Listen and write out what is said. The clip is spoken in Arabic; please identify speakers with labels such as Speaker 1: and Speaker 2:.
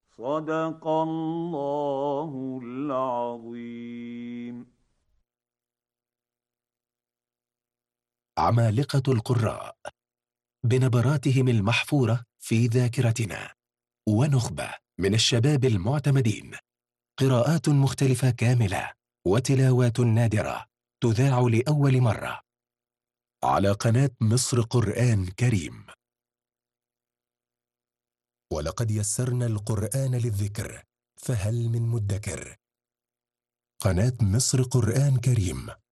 Speaker 1: صدق الله العظيم.
Speaker 2: عمالقة القراء بنبراتهم المحفورة في ذاكرتنا، ونخبة من الشباب المعتمدين، قراءات مختلفة كاملة وتلاوات نادرة تذاع لأول مرة على قناة مصر قرآن كريم. ولقد يسرنا القرآن للذكر فهل من مدكر. قناة مصر قرآن كريم